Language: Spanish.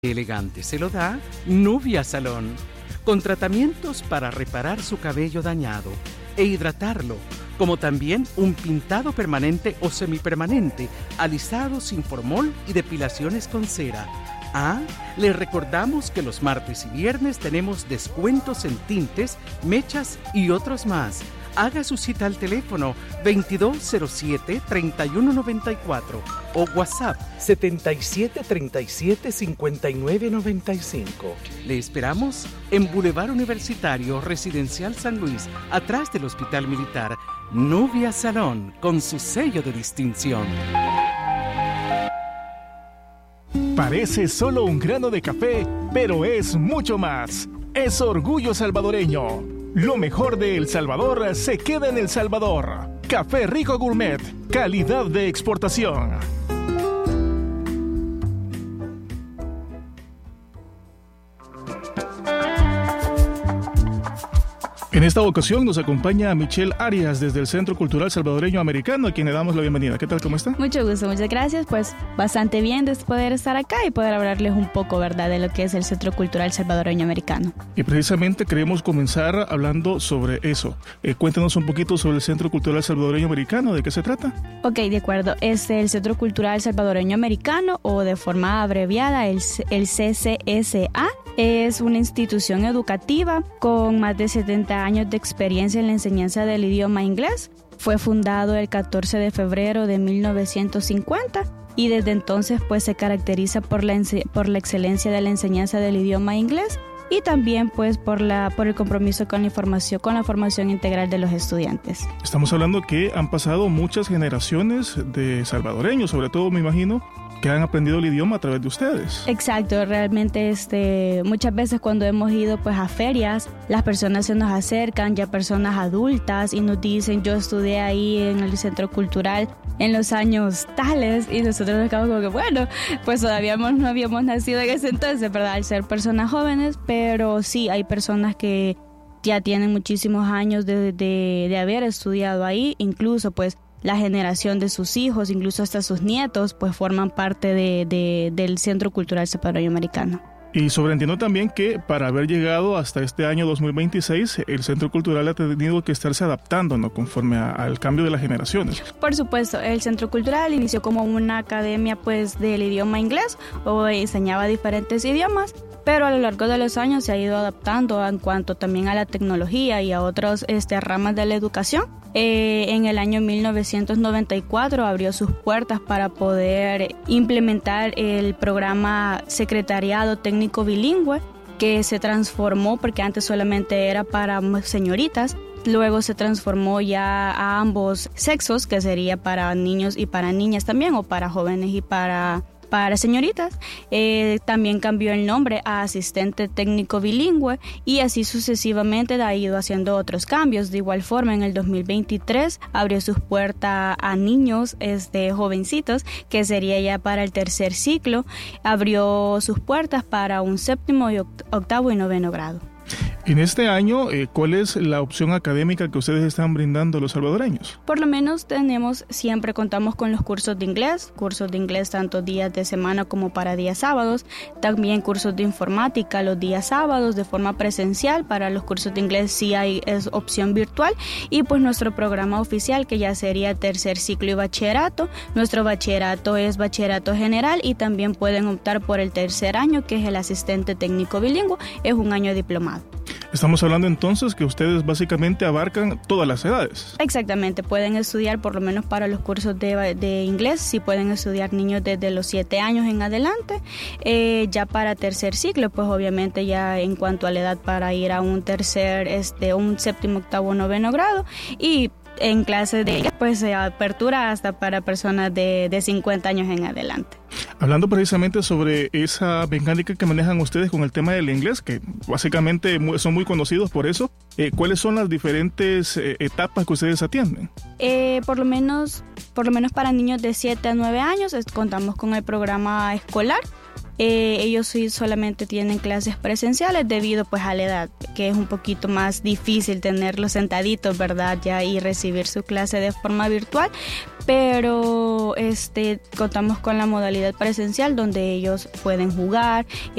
elegante se lo da Nubia Salón, con tratamientos para reparar su cabello dañado e hidratarlo, como también un pintado permanente o semipermanente, alisado sin formol y depilaciones con cera. Les recordamos que los martes y viernes tenemos descuentos en tintes, mechas y otros más. Haga su cita al teléfono 2207-3194 o WhatsApp 7737-5995. Le esperamos en Boulevard Universitario Residencial San Luis, atrás del Hospital Militar. Nubia Salón, con su sello de distinción. Parece solo un grano de café, pero es mucho más. Es orgullo salvadoreño. Lo mejor de El Salvador se queda en El Salvador. Café Rico Gourmet, calidad de exportación. En esta ocasión nos acompaña Michelle Arias desde el Centro Cultural Salvadoreño Americano, a quien le damos la bienvenida. ¿Qué tal? ¿Cómo está? Mucho gusto, muchas gracias. Pues bastante bien de poder estar acá y poder hablarles un poco, ¿verdad?, de lo que es el Centro Cultural Salvadoreño Americano. Y precisamente queremos comenzar hablando sobre eso. Cuéntanos un poquito sobre el Centro Cultural Salvadoreño Americano, ¿de qué se trata? Ok, de acuerdo. Es el Centro Cultural Salvadoreño Americano, o de forma abreviada el CCSA. Es una institución educativa con más de 70 años de experiencia en la enseñanza del idioma inglés. Fue fundado el 14 de febrero de 1950 y desde entonces pues se caracteriza por la excelencia de la enseñanza del idioma inglés y también pues por el compromiso con la formación integral de los estudiantes. Estamos hablando que han pasado muchas generaciones de salvadoreños, sobre todo me imagino, que han aprendido el idioma a través de ustedes. Exacto, realmente muchas veces cuando hemos ido pues a ferias, las personas se nos acercan, ya personas adultas, y nos dicen: yo estudié ahí en el Centro Cultural en los años tales, y nosotros nos quedamos como que bueno, pues todavía no habíamos nacido en ese entonces, ¿verdad?, al ser personas jóvenes, pero sí hay personas que ya tienen muchísimos años de haber estudiado ahí, incluso pues la generación de sus hijos, incluso hasta sus nietos, pues forman parte del Centro Cultural Salvadoreño Americano. Y sobreentiendo también que para haber llegado hasta este año 2026, el Centro Cultural ha tenido que estarse adaptando, ¿no?, conforme al cambio de las generaciones. Por supuesto, el Centro Cultural inició como una academia pues del idioma inglés, o enseñaba diferentes idiomas, pero a lo largo de los años se ha ido adaptando en cuanto también a la tecnología y a otras ramas de la educación. En el año 1994 abrió sus puertas para poder implementar el programa Secretariado Técnico Bilingüe, que se transformó, porque antes solamente era para señoritas, luego se transformó ya a ambos sexos, que sería para niños y para niñas también, o para jóvenes y para señoritas. También cambió el nombre a Asistente Técnico Bilingüe, y así sucesivamente ha ido haciendo otros cambios. De igual forma, en el 2023 abrió sus puertas a niños jovencitos, que sería ya para el tercer ciclo. Abrió sus puertas para un séptimo y octavo y noveno grado. En este año, ¿cuál es la opción académica que ustedes están brindando a los salvadoreños? Por lo menos siempre contamos con los cursos de inglés tanto días de semana como para días sábados. También cursos de informática los días sábados de forma presencial. Para los cursos de inglés sí es opción virtual. Y pues nuestro programa oficial, que ya sería tercer ciclo y bachillerato. Nuestro bachillerato es bachillerato general, y también pueden optar por el tercer año, que es el Asistente Técnico Bilingüe. Es un año diplomado. Estamos hablando entonces que ustedes básicamente abarcan todas las edades. Exactamente, pueden estudiar por lo menos para los cursos de inglés, sí pueden estudiar niños desde los 7 años en adelante. Ya para tercer ciclo, pues obviamente ya en cuanto a la edad para ir a un séptimo, octavo, noveno grado, y en clases de pues apertura hasta para personas de 50 años en adelante. Hablando precisamente sobre esa mecánica que manejan ustedes con el tema del inglés, que básicamente son muy conocidos por eso, ¿cuáles son las diferentes etapas que ustedes atienden? Por lo menos para niños de 7 a 9 años contamos con el programa escolar. Ellos sí solamente tienen clases presenciales debido pues a la edad, que es un poquito más difícil tenerlos sentaditos, ¿verdad?, ya, y recibir su clase de forma virtual. pero contamos con la modalidad presencial donde ellos pueden jugar,